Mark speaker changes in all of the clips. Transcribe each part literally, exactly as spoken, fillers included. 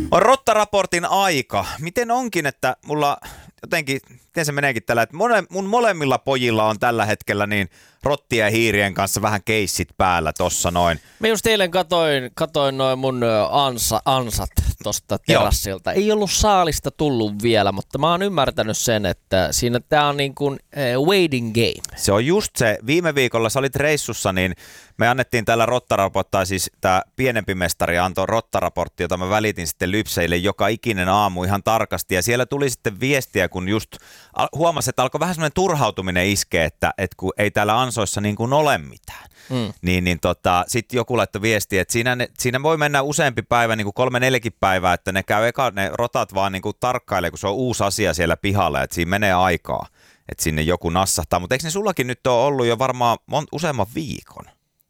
Speaker 1: On Rotta-raportin aika. Miten onkin, että mulla jotenkin, miten se meneekin tällä, että mole, mun molemmilla pojilla on tällä hetkellä niin rottien ja hiirien kanssa vähän keissit päällä tossa noin.
Speaker 2: Mä just eilen katoin, katoin noin mun ansa, ansat tosta terassilta. Ei ollut saalista tullut vielä, mutta mä oon ymmärtänyt sen, että siinä tää on niin kuin uh, waiting game.
Speaker 1: Se on just se. Viime viikolla sä olit reissussa, niin me annettiin täällä Rotta-raporttia, siis tää pienempi mestari antoi Rotta-raportti, jota mä välitin sitten lypseille joka ikinen aamu ihan tarkasti. Ja siellä tuli sitten viestiä, kun just huomasi, että alkoi vähän semmoinen turhautuminen iskeä, että, että kun ei täällä ansoissa niin kuin ole mitään. Mm. Niin, niin tota, sitten joku laittoi viestiä, että siinä, ne, siinä voi mennä useampi päivä, niin kuin kolme neljäkin päivää, että ne käy eka, ne rotat vaan niin kuin tarkkailee, kun se on uusi asia siellä pihalla, että siinä menee aikaa, että sinne joku nassahtaa. Mutta eikö ne sullakin nyt ole ollut jo varmaan mon, useamman viikon?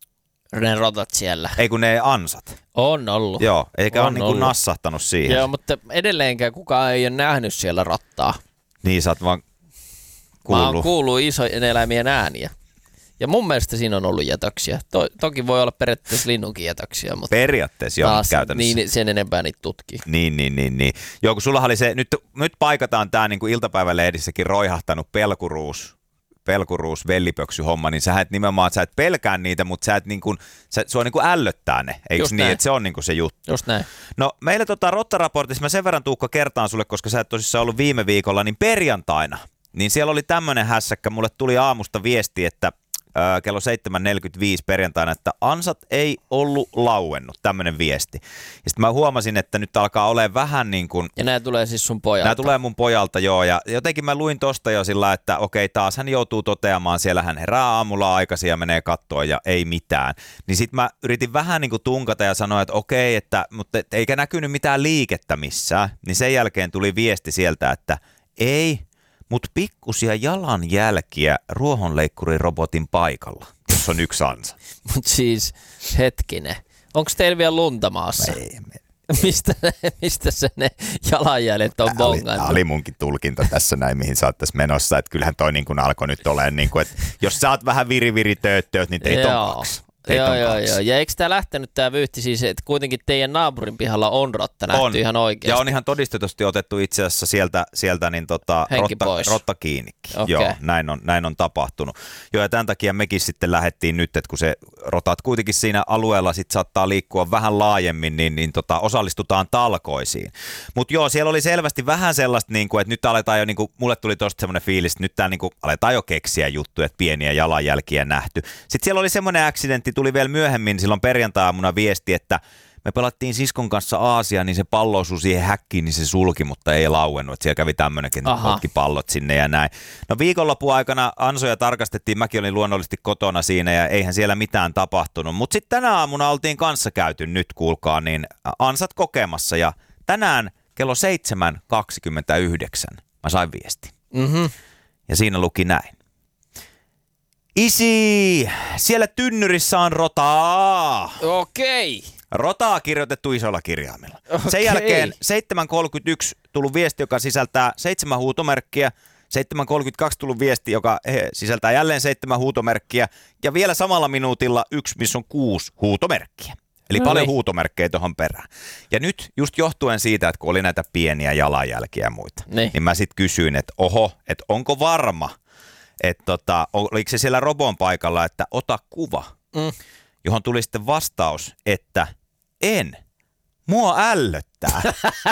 Speaker 2: Ne rotat siellä.
Speaker 1: Ei kun ne ansat.
Speaker 2: On ollut.
Speaker 1: Joo, eikä
Speaker 2: on
Speaker 1: ole niin kuin nassahtanut siihen.
Speaker 2: Joo, mutta edelleenkään kukaan ei ole nähnyt siellä rattaa.
Speaker 1: Niin, sä oot vaan kuullut.
Speaker 2: Mä oon kuullut isojen eläimien ääniä. Ja mun mielestä siinä on ollut jätöksiä. To, toki voi olla periaatteessa linnunkin jätöksiä, mutta
Speaker 1: periaatteessa joo, käytännössä.
Speaker 2: Niin, sen enempää niitä tutkii.
Speaker 1: Niin, niin, niin, niin. Joo, kun sulla oli se, nyt, nyt paikataan tää niin kuin iltapäivälehdissäkin roihahtanut pelkuruus, pelkuruus vellipöksyhomma, niin sä et nimenomaan, sä et pelkää niitä, mutta sä et niin kuin, sä, sua niin kuin ällöttää ne, eikö just niin, näin. Että se on niin kuin se juttu.
Speaker 2: Just näin.
Speaker 1: No meillä tota Rotta-raportissa, mä sen verran Tuukka kertaan sulle, koska sä et tosissaan ollut viime viikolla, niin perjantaina, niin siellä oli tämmönen hässäkkä, mulle tuli aamusta viesti, että Öö, kello seitsemän neljäkymmentäviisi perjantaina, että ansat ei ollut lauennut, tämmöinen viesti. Ja sitten mä huomasin, että nyt alkaa olemaan vähän niin kuin...
Speaker 2: Ja nämä tulee siis sun pojalta.
Speaker 1: Nämä tulee mun pojalta, joo. Ja jotenkin mä luin tosta jo sillä, että okei, taas hän joutuu toteamaan, siellä hän herää aamulla aikaisin ja menee kattoon ja ei mitään. Niin sitten mä yritin vähän niin kuin tunkata ja sanoa, että okei, että, mutta eikä näkynyt mitään liikettä missään. Niin sen jälkeen tuli viesti sieltä, että ei... Mutta pikkusia jalanjälkiä ruohonleikkurirobotin paikalla, jos on yksi ansa.
Speaker 2: Mutta siis hetkinen, onko teillä vielä lunta maassa?
Speaker 1: Ei, me...
Speaker 2: mistä, mistä se ne jalanjäljet on bongannut?
Speaker 1: Tämä oli munkin tulkinta tässä näin, mihin sä oot tässä menossa. Että kyllähän toi niin kun alkoi nyt olemaan, niin kun, että jos sä oot vähän viri-viri tööttööt, niin teitä on kaksi.
Speaker 2: Joo, joo, joo. Ja eikö tämä lähtenyt tämä vyyhti siis, että kuitenkin teidän naapurin pihalla on rotta nähty on. Ihan oikeasti?
Speaker 1: Ja on ihan todistetusti otettu itse asiassa sieltä, sieltä niin tota, rotta, rotta kiinnikin. Okay. Joo, näin on, näin on tapahtunut. Joo, ja tämän takia mekin sitten lähdettiin nyt, että kun se rotat kuitenkin siinä alueella sit saattaa liikkua vähän laajemmin, niin, niin tota, osallistutaan talkoisiin. Mutta joo, siellä oli selvästi vähän sellaista, niin kuin, että nyt aletaan jo, niin kuin, mulle tuli tosta semmoinen fiilis, että nyt tää, niin kuin, aletaan jo keksiä juttuja, että pieniä jalanjälkiä nähty. Sitten siellä oli semmoinen accidentti, tuli vielä myöhemmin silloin perjantai-aamuna viesti, että me pelattiin siskon kanssa Aasia, niin se pallo osui siihen häkkiin, niin se sulki, mutta ei lauennut. Että siellä kävi tämmöinenkin, että potki pallot sinne ja näin. No viikonlopun aikana ansoja tarkastettiin, mäkin olin luonnollisesti kotona siinä ja eihän siellä mitään tapahtunut. Mutta sitten tänä aamuna oltiin kanssa käyty nyt, kuulkaa, niin ansat kokemassa ja tänään kello seitsemän kaksikymmentäyhdeksän mä sain viesti.
Speaker 2: Mm-hmm.
Speaker 1: Ja siinä luki näin. Isi, siellä tynnyrissä on rotaa.
Speaker 2: Okei.
Speaker 1: Rotaa kirjoitettu isolla kirjaimella.
Speaker 2: Okei.
Speaker 1: Sen jälkeen seitsemän kolmekymmentäyksi tullut viesti, joka sisältää seitsemän huutomerkkiä. seitsemän kolmekymmentäkaksi tullut viesti, joka he, sisältää jälleen seitsemän huutomerkkiä. Ja vielä samalla minuutilla yksi, missä on kuusi huutomerkkiä. Eli no paljon niin. huutomerkkejä tuohon perään. Ja nyt just johtuen siitä, että kun oli näitä pieniä jalanjälkiä ja muita, niin, niin mä sitten kysyin, että oho, että onko varma, että tota, oliko se siellä robon paikalla, että ota kuva, mm. johon tuli sitten vastaus, että en, mua ällöttää.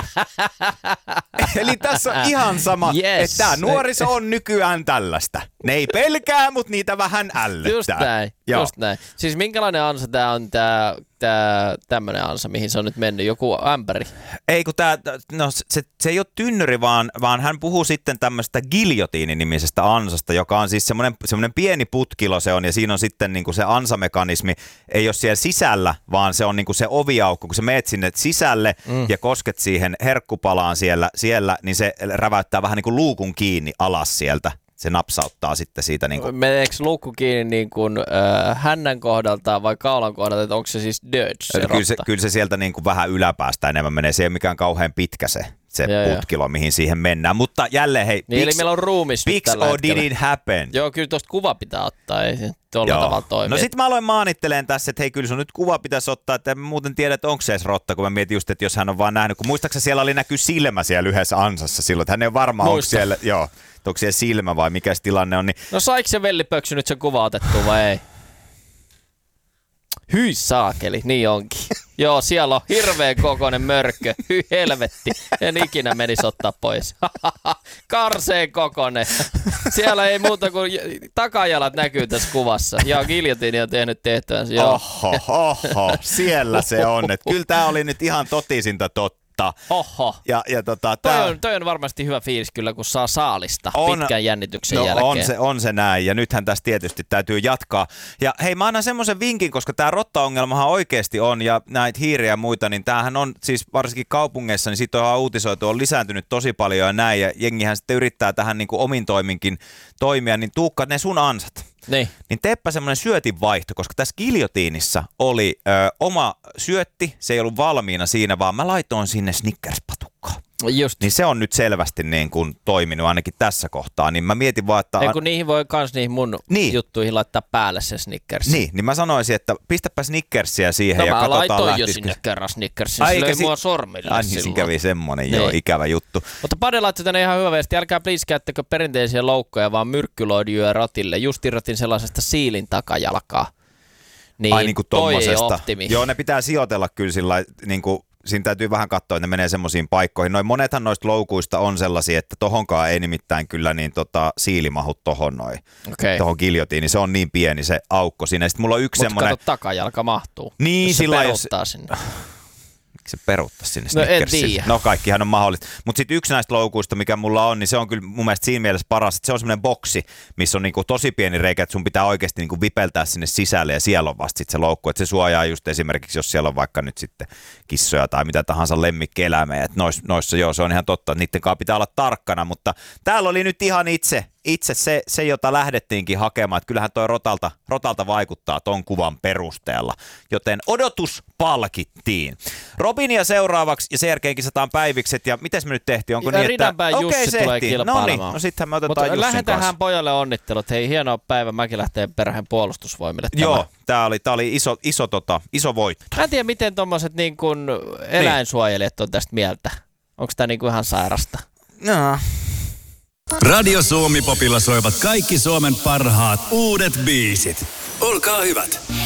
Speaker 1: Eli tässä on ihan sama, yes. että tämä nuoriso on nykyään tällaista. Ne ei pelkää, mutta niitä vähän ällöttää.
Speaker 2: Just näin, Joo. just näin. Siis minkälainen ansa tämä on tämä tää, tämmöinen ansa, mihin se on nyt mennyt? Joku ämpäri? Ei, kun tämä,
Speaker 1: no se, se ei ole tynnyri, vaan, vaan hän puhuu sitten tämmöistä giljotiini-nimisestä ansasta, joka on siis semmoinen, semmoinen pieni putkilo se on, ja siinä on sitten niin kuin se ansamekanismi, ei ole siellä sisällä, vaan se on niin kuin se oviaukko, kun sä meet sinne sisälle mm. ja kosket siihen herkkupalaan siellä, siellä, niin se räväyttää vähän niin kuin luukun kiinni alas sieltä. Se napsauttaa sitten siitä niin kuin...
Speaker 2: Meneekö luukku kiinni niin kuin äh, hännän kohdalta vai kaulan kohdalta, että onko se siis dirge se
Speaker 1: kyllä, se, kyllä se sieltä niin kuin vähän yläpäästä enemmän menee. Se ei ole mikään kauhean pitkä se, se ja, putkilo, ja. mihin siihen mennään. Mutta jälleen hei,
Speaker 2: niin, eli meillä on ruumis
Speaker 1: Pics or did it happen?
Speaker 2: Joo, kyllä tuosta kuva pitää ottaa, ei tuolla Joo. tavalla toimia.
Speaker 1: No sit mä aloin maanitteleen tässä, että hei kyllä sun nyt kuva pitäisi ottaa, että en muuten tiedä, että onko se edes rotta, kun mä mietin just, että jos hän on vaan nähnyt, kun muistaakseni siellä oli näkyy silmä siellä yhdessä ansassa silloin, että hän ei varmaan onko siellä, joo, onko siellä silmä vai mikä se tilanne on. Niin...
Speaker 2: No saiko se vellipöksy nyt sen kuva otettua vai ei? Hyi saakeli, niin onkin. Joo, siellä on hirveän kokoinen mörkkö. Hyi helvetti. En ikinä menisi ottaa pois. Karseen kokoinen. Siellä ei muuta kuin takajalat näkyy tässä kuvassa. Ja Guillotine on tehnyt tehtävänsä.
Speaker 1: Oho, oho, siellä se on. Et kyllä tää oli nyt ihan totisinta totta.
Speaker 2: Oho.
Speaker 1: Ja, ja tota,
Speaker 2: toi,
Speaker 1: tää...
Speaker 2: on, toi on varmasti hyvä fiilis kyllä, kun saa saalista
Speaker 1: on,
Speaker 2: pitkän jännityksen
Speaker 1: no,
Speaker 2: jälkeen.
Speaker 1: On se, on se näin, ja nythän tässä tietysti täytyy jatkaa. Ja hei, mä annan semmoisen vinkin, koska tämä rotta-ongelmahan oikeasti on, ja näitä hiiriä ja muita, niin tämähän on siis varsinkin kaupungeissa, niin siitä on uutisoitu, on lisääntynyt tosi paljon ja näin, ja jengihän sitten yrittää tähän niin kuin omin toiminkin toimia, niin Tuukka, ne sun ansat.
Speaker 2: Niin.
Speaker 1: Niin teepä semmoinen syötinvaihto, koska tässä Guillotinessa oli ö, oma syötti, se ei ollut valmiina siinä, vaan mä laitoin sinne Snickers-patukkaa.
Speaker 2: Just.
Speaker 1: Niin se on nyt selvästi niin kuin toiminut ainakin tässä kohtaa, niin mä mietin vaan, että...
Speaker 2: Ei kun niihin voi kans niihin mun niin. juttuihin laittaa päälle se Snickers.
Speaker 1: Niin, niin mä sanoisin, että pistäpä Snickersia siihen no, ja katsotaan lähtisikö...
Speaker 2: No mä laitoin jo sinne kerran Snickersia, se löi si- mua sormille
Speaker 1: Ai,
Speaker 2: silloin.
Speaker 1: Niin kävi semmonen, joo, ikävä juttu.
Speaker 2: Mutta Pade laittoi tänne ihan hyvä viesti, älkää please käyttäkö perinteisiä loukkoja, vaan myrkkyloidyä ratille. Just irrotin sellaisesta siilin takajalkaa. Niin,
Speaker 1: Ai niin kuin tommosesta.
Speaker 2: Optimi.
Speaker 1: Joo, ne pitää sijoitella kyllä sillä niin kuin... Siinä täytyy vähän katsoa, että ne menee semmoisiin paikkoihin. Noin monethan noista loukuista on sellaisia, että tohonkaan ei nimittäin kyllä niin tota, siili mahu tohon noin. Okay. Tohon Guillotiin, se on niin pieni se aukko siinä. Sitten mulla on yksi semmoinen...
Speaker 2: Mutta kato, takajalka mahtuu.
Speaker 1: Niin,
Speaker 2: jos se peruuttaa jos... sinne.
Speaker 1: Miksi se peruuttaisi sinne
Speaker 2: No en
Speaker 1: tiedä. No kaikkihan on mahdollista. Mutta sitten yksi näistä loukuista, mikä mulla on, niin se on kyllä mun mielestä siinä mielessä paras, että se on semmoinen boksi, missä on niinku tosi pieni reikä, että sun pitää oikeasti niinku vipeltää sinne sisälle ja siellä on vasta sit se loukku. Että se suojaa just esimerkiksi, jos siellä on vaikka nyt sitten kissoja tai mitä tahansa lemmikkieläimiä. Että noissa, noissa joo, se on ihan totta, että niiden kanssa pitää olla tarkkana, mutta täällä oli nyt ihan itse. Itse se, se, jota lähdettiinkin hakemaan, että kyllähän toi rotalta, rotalta vaikuttaa ton kuvan perusteella, joten odotus palkittiin. Robinia seuraavaksi ja sen jälkeen kisataan päivikset ja mites me nyt tehtiin? Onko niin, että...
Speaker 2: Ridanpää Jussi
Speaker 1: okay,
Speaker 2: tulee kilpailemaan.
Speaker 1: No niin, no sittenhän me otetaan Jussin kanssa.
Speaker 2: Lähetään pojalle onnittelut. Hei, hienoa päivä. Mäkin lähtee perheen puolustusvoimille. Tämä.
Speaker 1: Joo, tää oli, tää oli iso, iso, tota, iso voitto.
Speaker 2: Mä en tiedä, miten tommoset niin kuin eläinsuojelijat on tästä mieltä. Onko tää niin kuin ihan sairasta?
Speaker 1: No.
Speaker 3: Radio Suomi Popilla soivat kaikki Suomen parhaat uudet biisit. Olkaa hyvät.